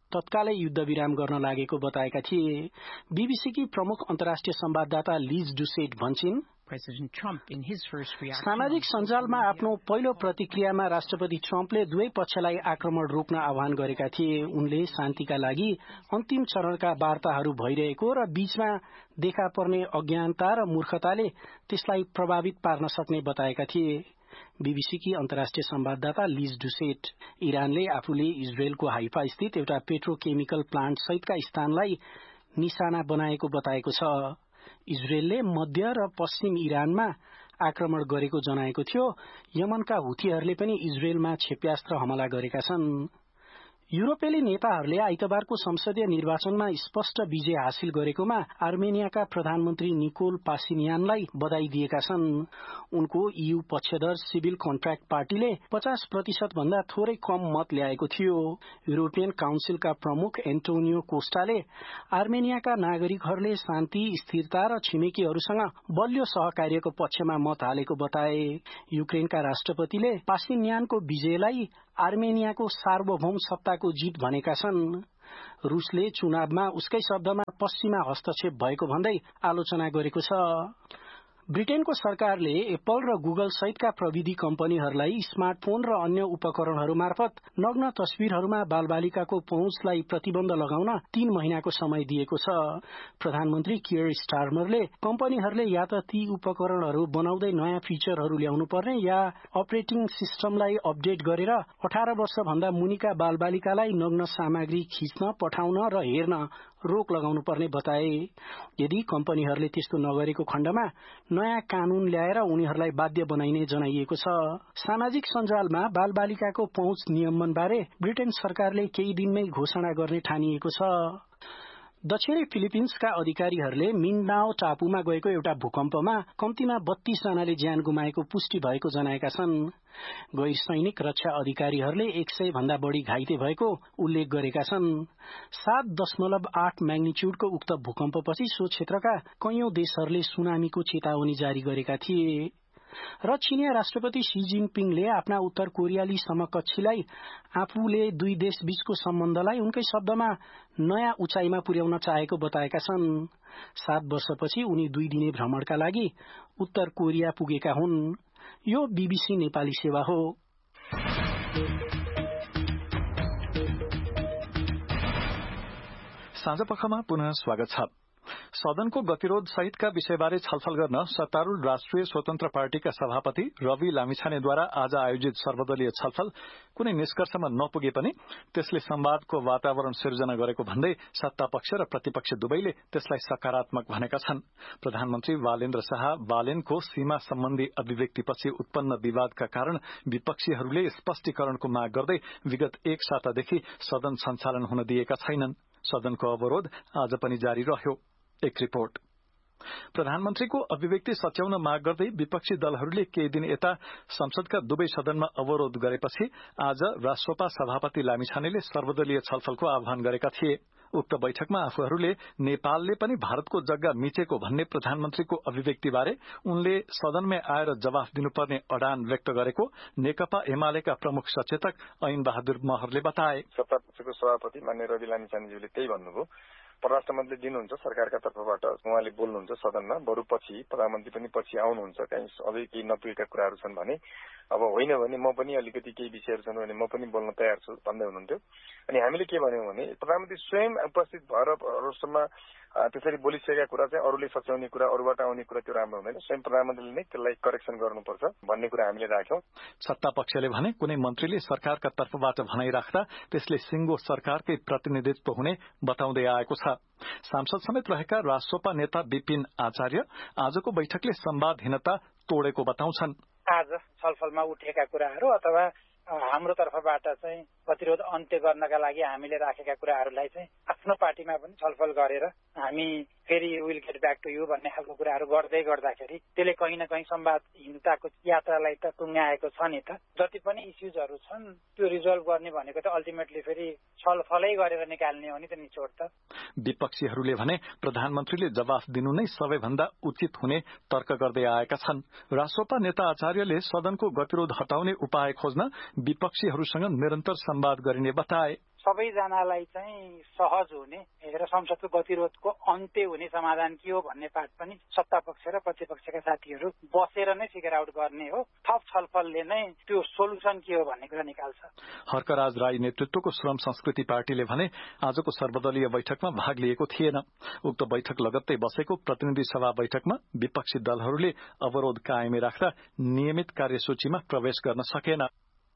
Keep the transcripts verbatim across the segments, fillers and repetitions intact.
तत्कालै युद्धविराम गर्न लागेको बताएका थिए। बीबीसीकी प्रमुख अन्तर्राष्ट्रिय संवाददाता लिज डुसेट भन्छिन्, सामाजिक सञ्जालमा आफ्नो पहिलो प्रतिक्रियामा राष्ट्रपति ट्रम्पले दुवै पक्षलाई आक्रमण रोक्न आह्वान गरेका थिए। उनले शान्तिका लागि अन्तिम चरणका वार्ताहरू भइरहेको र बीचमा देखा पर्ने अज्ञानता र मूर्खताले त्यसलाई प्रभावित पार्न सक्ने बताएका थिए। बीबीसीकी अन्तर्राष्ट्रिय संवाददाता लिज डुसेट इरानले आफूले इजरायलको हाइफा स्थित एउटा पेट्रोकेमिकल प्लान्ट सहितका स्थानलाई निशाना बनाएको बताएको छ। इजरायलले मध्य र पश्चिम इरानमा आक्रमण गरेको जनाएको थियो। यमनका हुथीहरूले पनि इजरायलमा क्षेप्यास्त्र हमला गरेका छन्। युरोपेली नेताहरूले आइतबारको संसदीय निर्वाचनमा स्पष्ट विजय हासिल गरेकोमा आर्मेनियाका प्रधानमन्त्री निकोल पासिनियानलाई बधाई दिएका छन्। उनको ईयू पक्षधर सिभिल कन्ट्र्याक्ट पार्टीले पचास प्रतिशत भन्दा थोरै कम मत ल्याएको थियो। युरोपियन काउन्सिलका प्रमुख एन्टोनियो कोस्टाले आर्मेनियाका नागरिकहरूले शान्ति, स्थिरता र छिमेकीहरूसँग बलियो सहकार्यको पक्षमा मत हालेको बताए। युक्रेनका राष्ट्रपतिले पासिनियानको विजयलाई आर्मेनियाको सार्वभौम सत्ताको जीत भनेका छन्। रूसले चुनावमा उसकै शब्दमा पश्चिमा हस्तक्षेप भएको भन्दै आलोचना गरेको छ। ब्रिटेनको सरकारले एप्पल र गुगल सहितका प्रविधि कम्पनीहरूलाई स्मार्टफोन र अन्य उपकरणहरू मार्फत नग्न तस्विरहरूमा बालबालिकाको पहुँचलाई प्रतिबन्ध लगाउन तीन महिनाको समय दिएको छ। प्रधानमन्त्री कियर स्टारमरले कम्पनीहरूले या त ती उपकरणहरू बनाउँदै नयाँ फिचरहरू ल्याउनु पर्ने या अपरेटिङ सिस्टमलाई अपडेट गरेर अठार वर्ष भन्दा मुनिका बालबालिकालाई नग्न सामग्री खिच्न, पठाउन र हेर्न रोक लगाउनु पर्ने बताए। यदि कम्पनीहरूले त्यस्तो नगरेको खण्डमा नयाँ कानून ल्याएर उनीहरूलाई बाध्य बनाइने जनाइएको छ। सामाजिक सञ्जालमा बालबालिकाको पहुँच नियमनबारे ब्रिटेन सरकारले केही दिनमै घोषणा गर्ने ठानिएको छ। दक्षिणी फिलिपिन्सका अधिकारीहरूले मिन्डाओ टापुमा गएको एउटा भूकम्पमा कम्तीमा बत्तीस जनाले ज्यान गुमाएको पुष्टि भएको जनाएका छन्। गैर सैनिक रक्षा अधिकारीहरूले एक सय भन्दा बढ़ी घाइते भएको उल्लेख गरेका छन्। सात दशमलव आठ म्याग्निच्युडको उक्त भूकम्पपछि सो क्षेत्रका कैयौं देशहरूले सुनामीको चेतावनी जारी गरेका थिए। र चीनिया राष्ट्रपति शी जिनपिङले आफ्ना उत्तर कोरियाली समकक्षीलाई आफूले दुई देश बीचको सम्बन्धलाई उनकै शब्दमा नयाँ उचाइमा पुर्याउन चाहेको बताएका छन्। सात वर्षपछि उनी दुई दिने भ्रमणका लागि उत्तर कोरिया पुगेका हुन्। यो बीबीसी नेपाली सेवा हो। साँझपखमा पुनः स्वागत छ। सदनको गतिरोध सहितका विषयबारे छलफल गर्न सत्तारूढ़ राष्ट्रिय स्वतन्त्र पार्टीका सभापति रवि लामिछानेद्वारा आज आयोजित सर्वदलीय छलफल कुनै निष्कर्षमा नपुगे पनि त्यसले संवादको वातावरण सिर्जना गरेको भन्दै सत्तापक्ष र प्रतिपक्ष दुवैले त्यसलाई सकारात्मक भनेका छन्। प्रधानमन्त्री बालेन्द्र शाह बालेनको सीमा सम्बन्धी अभिव्यक्तिपछि उत्पन्न विवादका कारण विपक्षीहरूले स्पष्टीकरणको माग गर्दै विगत एक सातादेखि सदन सञ्चालन हुन दिएका छैनन्। सदनको अवरोध आज पनि जारी रह्यो। एक रिपोर्ट। प्रधानमन्त्रीको अभिव्यक्ति सच्याउन माग गर्दै विपक्षी दलहरूले केही दिन यता संसदका दुवै सदनमा अवरोध गरेपछि आज राष्ट्रपा सभापति लामिछानेले सर्वदलीय छलफलको आह्वान गरेका थिए। उक्त बैठकमा आफूहरूले नेपालले पनि भारतको जग्गा मिचेको भन्ने प्रधानमन्त्रीको अभिव्यक्तिबारे उनले सदनमै आएर जवाफ दिनुपर्ने अडान व्यक्त गरेको नेकपा एमालेका प्रमुख सचेतक ऐन बहादुर महरले बताए। सत्तापक्षको सभापति माननीय रवि लामिछानेज्यूले त्यही भन्नुभयो। परराष्ट्र मन्त्री दिनुहुन्छ सरकारका तर्फबाट, उहाँले बोल्नुहुन्छ सदनमा, बरु पछि प्रधानमन्त्री पनि पछि आउनुहुन्छ, कहीँ अझै केही नपुगेका कुराहरू छन् भने, अब होइन भने म पनि अलिकति केही विषयहरू छन् भने म पनि बोल्न तयार छु भन्दै हुनुहुन्थ्यो। अनि हामीले के भन्यौं भने प्रधानमन्त्री स्वयं उपस्थित भएर रोस्टरमा त्यसरी बोलिसकेका कुरा चाहिँ अरूले सच्याउने कुरा, अरूबाट आउने कुरा त्यो राम्रो हुँदैन। स्वयं प्रधानमन्त्रीले नै त्यसलाई करेक्सन गर्नुपर्छ भन्ने कुरा हामीले राख्यौं। सत्तापक्षले भने कुनै मन्त्रीले सरकारका तर्फबाट भनाइ राख्दा त्यसले सिंगो सरकारकै प्रतिनिधित्व हुने बताउँदै आएको छ। सांसद समेत रहेका राष्ट्रपा नेता विपिन आचार्य आजको बैठकले संवादहीनता तोडेको बताउँछन्। आज छलफलमा उठेका कुराहरू अथवा हाम्रो तर्फबाट चाहिँ प्रतिरोध अन्त्य गर्नका लागि हामीले राखेका कुराहरूलाई चाहिँ आफ्नो पार्टीमा पनि छलफल गरेर हामी फेरि will get back to you भन्ने खालको कुराहरू गर्दै गर्दाखेरि त्यसले कहीँ न कहीँ संवादहीनताको यात्रालाई त टुङ्ग्याएको छ नि त। जति पनि इस्युजहरू छन् त्यो रिजल्भ गर्ने भनेको त अल्टिमेटली फेरि छलफलै गरेर निकाल्ने हो नि त निचोड त। विपक्षीहरूले भने प्रधानमन्त्रीले जवाफ दिनु नै सबैभन्दा उचित हुने तर्क गर्दै आएका छन्। राष्ट्रपा नेता आचार्यले सदनको गतिरोध हटाउने उपाय खोज्न विपक्षीहरूसँग निरन्तर संवाद गरिने बताए। सबैजनालाई चाहिँ सहज हुने र संसदको गतिरोधको अन्त्य हुने समाधान के हो भन्ने पाठ पनि सत्ता पक्ष र प्रतिपक्षका साथीहरू बसेर नै फिगर आउट गर्ने हो। थप छलफलले नै त्यो सोलुसन के हो भन्ने कुरा निकाल्छ। हर्कराज राई नेतृत्वको श्रम संस्कृति पार्टीले भने आजको सर्वदलीय बैठकमा भाग लिएको थिएन। उक्त बैठक लगत्तै बसेको प्रतिनिधि सभा बैठकमा विपक्षी दलहरूले अवरोध कायमै राख्दा नियमित कार्यसूचीमा प्रवेश गर्न सकेन।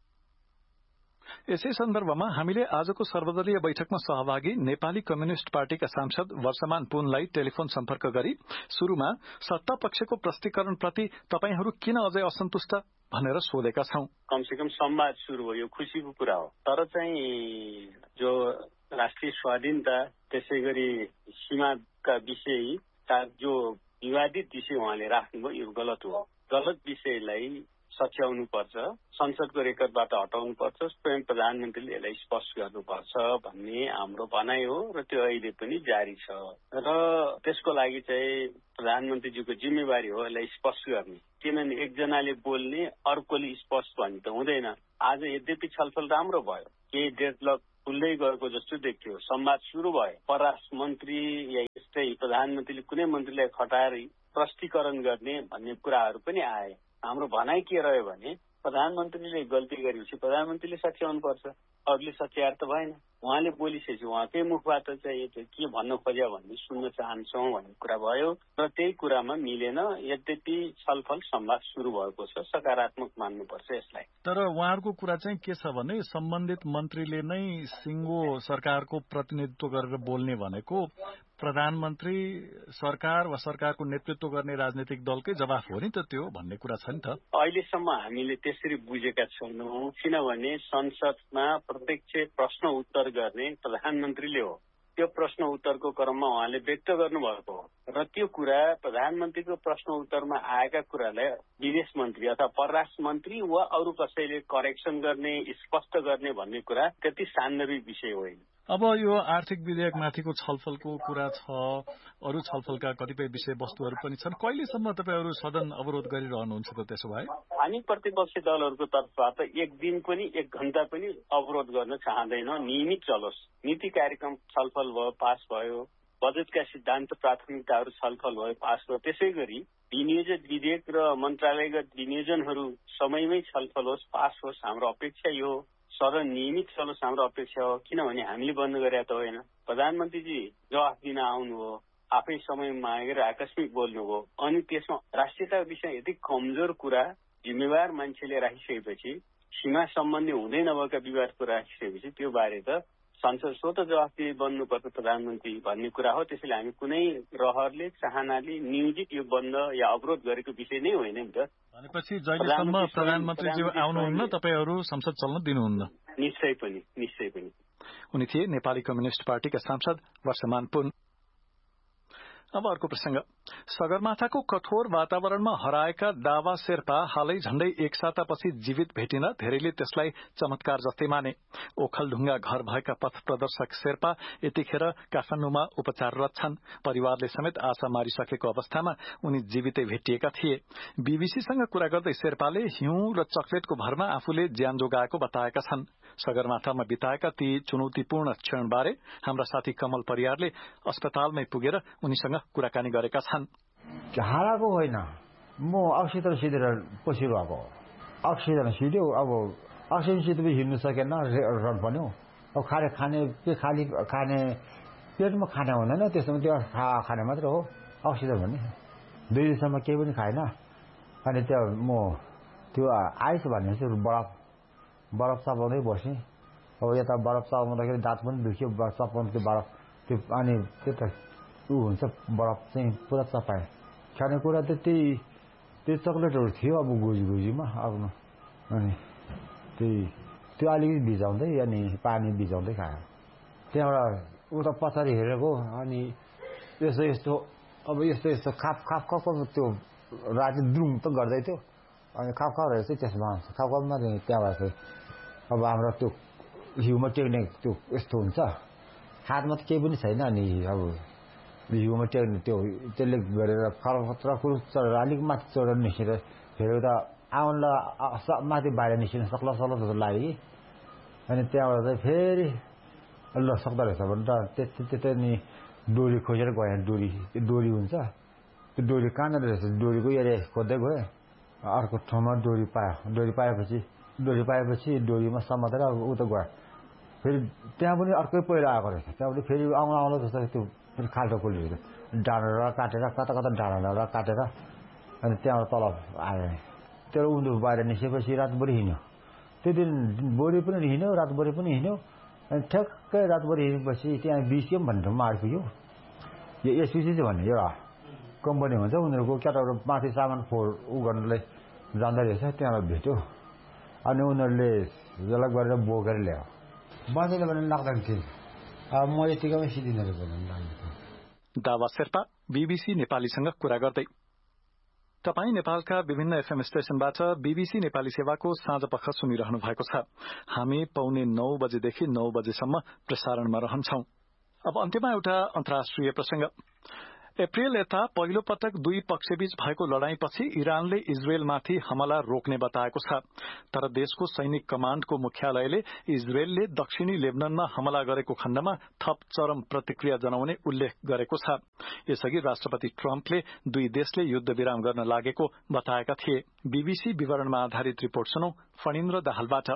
यसै सन्दर्भमा हामीले आजको सर्वदलीय बैठकमा सहभागी नेपाली कम्युनिष्ट पार्टीका सांसद वर्षमान पुनलाई टेलिफोन सम्पर्क गरी शुरूमा सत्ता पक्षको प्रष्टीकरणप्रति तपाईहरू किन अझै असन्तुष्ट भनेर सोधेका छौं। कमसेकम संवाद शुरू भयो, खुशीको कुरा हो। तर चाहिँ जो राष्ट्रिय स्वाधीनता त्यसै गरी सीमाका विषयका जो विवादित विषय उहाँले राख्नुभयो यो गलत हो। गलत विषयलाई सच्याउनु पर्छ, संसदको रेकर्डबाट हटाउनु पर्छ, स्वयं प्रधानमन्त्रीले यसलाई स्पष्ट गर्नुपर्छ भन्ने हाम्रो भनाइ हो र त्यो अहिले पनि जारी छ। र त्यसको लागि चाहिँ प्रधानमन्त्रीज्यूको जिम्मेवारी हो यसलाई स्पष्ट गर्ने। किनभने एकजनाले बोल्ने अर्कोले स्पष्ट भन्ने त हुँदैन। आज यद्यपि छलफल राम्रो भयो, केही डेडलक खुल्दै गएको जस्तो देखियो, संवाद सुरु भयो। परराष्ट्र मन्त्री या यस्तै प्रधानमन्त्रीले कुनै मन्त्रीलाई खटाएर प्रष्टीकरण गर्ने भन्ने कुराहरू पनि आए। हाम्रो भनाइ के रह्यो भने प्रधानमन्त्रीले गल्ती गरेपछि प्रधानमन्त्रीले सच्याउनु पर्छ, अरूले सच्याएर त भएन। उहाँले बोलिसकेपछि उहाँकै मुखबाट चाहिँ के भन्न खोज्यो भन्ने सुन्न चाहन्छौँ भन्ने कुरा भयो र त्यही कुरामा मिलेन। यद्यपि छलफल संवाद सुरु भएको छ, सकारात्मक मान्नुपर्छ यसलाई। तर उहाँहरूको कुरा चाहिँ के छ भने सम्बन्धित मन्त्रीले नै सिङ्गो सरकारको प्रतिनिधित्व गरेर बोल्ने भनेको प्रधानमन्त्री सरकार वा सरकारको नेतृत्व गर्ने राजनीतिक दलकै जवाफ हो नि त त्यो भन्ने कुरा छ नि त। अहिलेसम्म हामीले त्यसरी बुझेका छैनौँ, किनभने संसदमा प्रत्यक्ष प्रश्न उत्तर गर्ने प्रधानमन्त्रीले हो। त्यो प्रश्न उत्तरको क्रममा उहाँले व्यक्त गर्नुभएको हो र त्यो कुरा प्रधानमन्त्रीको प्रश्न उत्तरमा आएका कुरालाई विदेश मन्त्री अथवा परराष्ट्र मन्त्री वा अरू कसैले करेक्सन गर्ने, स्पष्ट गर्ने भन्ने कुरा त्यति सान्दर्भिक विषय होइन। अब यो आर्थिक विधेयकमाथिको छलफलको कुरा छ, अरू छलफलका कतिपय विषय वस्तुहरू पनि छन्। कहिलेसम्म तपाईँहरू सदन अवरोध गरिरहनुहुन्छ त त्यसो भए? हामी प्रतिपक्षी दलहरूको तर्फबाट एक दिन पनि एक घण्टा पनि अवरोध गर्न चाहँदैनौँ। नियमित चलोस्। नीति कार्यक्रम छलफल भयो, पास भयो। बजेटका सिद्धान्त प्राथमिकताहरू छलफल भयो, पास भयो। त्यसै गरी विनियोजित विधेयक र मन्त्रालयगत विनियोजनहरू समयमै छलफल होस्, पास होस्। हाम्रो अपेक्षा यो हो। सदन नियमित चलोस् हाम्रो अपेक्षा हो, किनभने हामीले बन्द गरेका त होइन। प्रधानमन्त्रीजी जवाफ दिन आउनु हो, आफै समय मागेर आकस्मिक बोल्नु हो, अनि त्यसमा राष्ट्रियता विषय यति कमजोर कुरा जिम्मेवार मान्छेले राखिसकेपछि, सीमा सम्बन्धी हुँदै नभएका विवादको राखिसकेपछि त्यो बारे त संसद स्वतः जवाफदेही बन्नुपर्छ प्रधानमन्त्री भन्ने कुरा हो। त्यसैले हामी कुनै रहरले चाहनाले नियोजित यो बन्द या अवरोध गरेको विषय नै होइन नि त। भनेपछि जहिलेसम्म प्रधानमन्त्रीज्यू आउनुहुन्न तपाईहरू संसद चल्न दिनुहुन्न? निश्चय पनि, निश्चय पनि। उनी थिए नेपाली कम्युनिष्ट पार्टीका सांसद वर्षमान पुन। अब अर्को प्रसंग। सगरमाथाको कठोर वातावरणमा हराएका दावा शेर्पा हालै झण्डै एक सातापछि जीवित भेटिन धेरैले त्यसलाई चमत्कार जस्तै माने। ओखलढुङ्गा घर भएका पथ प्रदर्शक शेर्पा यतिखेर काठमाडौँमा उपचाररत छन्। परिवारले समेत आशा मारिसकेको अवस्थामा उनी जीवितै भेटिएका थिए। बीबीसीसँग कुरा गर्दै शेर्पाले हिउँ र चकलेटको भरमा आफूले ज्यान जोगाएको बताएका छन्। सगरमाथामा बिताएका ती चुनौतीपूर्ण क्षणबारे हाम्रा साथी कमल परियारले अस्पतालमै पुगेर उनीसँग कुराकानी गरेका छन्। हाराको होइन, म अक्सिजन सिधेर पछि भएको। अक्सिजन सिध्यो, अब अक्सिजन सिधेपछि हिँड्नु सकेन, रन पर्यो। अब खाने खाने के खाली खाने पेटमा खाने हुँदैन, त्यसमा त्यो खाने मात्र हो अक्सिजन भन्ने। दुई दिनसम्म केही पनि खाएन। अनि त्यो म त्यो आइस भनेपछि बरफ बरफ चपाउँदै बसेँ। अब यता बरफ चपाउँदाखेरि दाँत पनि दुख्यो, बरफ चपाउनु त्यो बरफ त्यो अनि त्यो त ऊ हुन्छ बरफ चाहिँ पुरा चपाएँ। खानेकुरा त त्यही त्यो चक्लेटहरू थियो अब गुजी गुजीमा आफ्नो। अनि त्यही त्यो अलिकति भिजाउँदै अनि पानी भिजाउँदै खायो। त्यहाँबाट उता पछाडि हेरेको, अनि यस्तो यस्तो अब यस्तो यस्तो खाप खाप खाप त्यो राति द्रुङ त गर्दै थियो। अनि खाप खाप रहेछ त्यसमा खाप खापमा त्यहाँबाट चाहिँ अब हाम्रो त्यो हिउमा टेक्ने त्यो यस्तो हुन्छ, हातमा त केही पनि छैन। अनि अब हिउमा टेक्ने त्यो त्यसले गरेर खरखत्र कुरो चढेर अलिक माथि चढेर निस्केर फेरि त आउनलाई माथि बाहिर निस्किन सक्ला सक्ला जस्तो लाग्यो कि। अनि त्यहाँबाट चाहिँ फेरि ल सक्दो रहेछ भनेर त्यति त्यतै नि डोरी खोजेर गएँ। डोरी त्यो डोरी हुन्छ, त्यो डोरी कहाँनिर रहेछ डोरीको एरिया खोज्दै गएँ। अर्को ठाउँमा डोरी पायो। डोरी पाएपछि डोरी पाएपछि डोरीमा समातेर उता गयो। फेरि त्यहाँ पनि अर्कै पहिरो आएको रहेछ। त्यहाँबाट फेरि आउनु आउनु जस्तो त्यो फेरि खाल्टो खोलिरहेको डाँडेर काटेर कता कता डाँडेर काटेर अनि त्यहाँबाट तल आयो। त्यो उनीहरू बाहिर निस्केपछि रातभरि हिँड्यो। त्यो दिन भोलि पनि हिँड्यो, रातभरि पनि हिँड्यो। अनि ठ्याक्कै रातभरि हिँडेपछि त्यहाँ बिसिएम भन्ने ठाउँमा आइपुग्यो। यो एसपिसी चाहिँ भन्ने एउटा कम्पनी हुन्छ, उनीहरूको केटाहरू माथि सामान फोर उ गर्नलाई जाँदो रहेछ। त्यहाँबाट भेट्यो। अनि उनीहरूले जसलाई गरेर बोकेर ल्यायो। बाँचेन भने लाग्दैन थिएँ। अब म यतिकैमा सिद्धिने रहेछ भन्नु। दावा शेर्पा बीबीसी नेपालीसँग कुरा गर्दै। तपाई नेपालका विभिन्न एफएम स्टेशनबाट बीबीसी नेपाली सेवाको साँझपख सुनिरहनु भएको छ। हामी पौने नौ बजेदेखि नौ बजेसम्म प्रसारणमा रहन्छौं। अब अन्त्यमा एउटा अन्तर्राष्ट्रिय प्रसंग। अप्रिल यता पहिलो पटक दुई पक्षबीच भएको लड़ाईपछि इरानले इजरायलमाथि हमला रोक्ने बताएको छ। तर देशको सैनिक कमाण्डको मुख्यालयले इजरायलले दक्षिणी लेबननमा हमला गरेको खण्डमा थप चरम प्रतिक्रिया जनाउने उल्लेख गरेको छ। यसअघि राष्ट्रपति ट्रम्पले दुई देशले युद्ध विराम गर्न लागेको बताएका थिए। बीबीसी विवरणमा आधारित रिपोर्ट सुनौ फणिन्द्र दाहालबाट।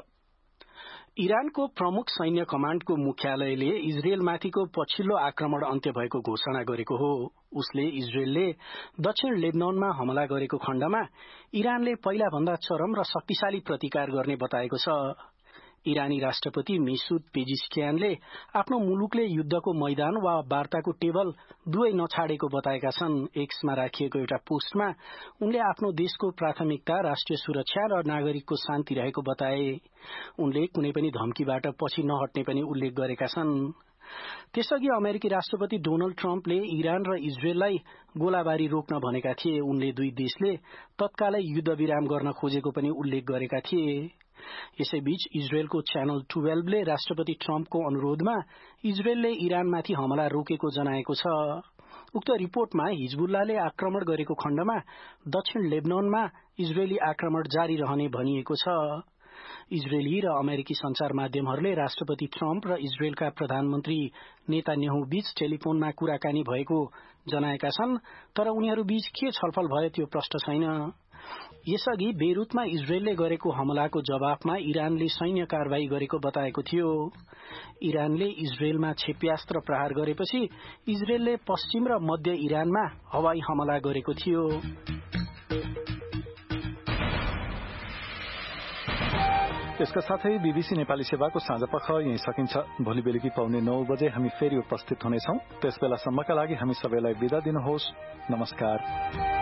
इरानको प्रमुख सैन्य कमाण्डको मुख्यालयले इजरायलमाथिको पछिल्लो आक्रमण अन्त्य भएको घोषणा गरेको हो। उसले इजरायलले दक्षिण लेबनानमा हमला गरेको खण्डमा इरानले पहिला भन्दा चरम र शक्तिशाली प्रतिकार गर्ने बताएको छ। इरानी राष्ट्रपति मेसुद पेजिशकियानले आफ्नो मुलुकले युद्धको मैदान वा वार्ताको टेबल दुवै नछाडेको बताएका छन्। एक्समा राखिएको एउटा पोस्टमा उनले आफ्नो देशको प्राथमिकता राष्ट्रिय सुरक्षा र नागरिकको शान्ति रहेको बताए। उनले कुनै पनि धम्कीबाट पछि नहट्ने पनि उल्लेख गरेका छन्। त्यसअघि अमेरिकी राष्ट्रपति डोनाल्ड ट्रम्पले इरान र इजरायललाई गोलाबारी रोक्न भनेका थिए। उनले दुई देशले तत्कालै युद्ध विराम गर्न खोजेको पनि उल्लेख गरेका थिए। यसैबीच इजरायलको च्यानल बाह्रले राष्ट्रपति ट्रम्पको अनुरोधमा इजरायलले इरानमाथि हमला रोकेको जनाएको छ। उक्त रिपोर्टमा हिजबुल्लाले आक्रमण गरेको खण्डमा दक्षिण लेबनानमा इजरायली आक्रमण जारी रहने भनिएको छ। इजरायली र अमेरिकी संचार माध्यमहरूले राष्ट्रपति ट्रम्प र इजरायलका प्रधानमन्त्री नेतान्याहु बीच टेलिफोनमा कुराकानी भएको जनाएका छन्। तर उनीहरू बीच के छलफल भयो त्यो प्रष्ट छैन। यसअघि बेरुतमा इजरायलले गरेको हमलाको जवाफमा इरानले सैन्य कारवाही गरेको बताएको थियो। इरानले इजरायलमा क्षेप्यास्त्र प्रहार गरेपछि इजरायलले पश्चिम र मध्य इरानमा हवाई हमला गरेको थियो। यसका साथै बीबीसी नेपाली सेवाको साँझपख यही सकिन्छ। भोलि बेलुकी पाउने नौ बजे हामी फेरि उपस्थित हुनेछौं। त्यसबेलासम्मका लागि हामी सबैलाई बिदा दिनुहोस्। नमस्कार।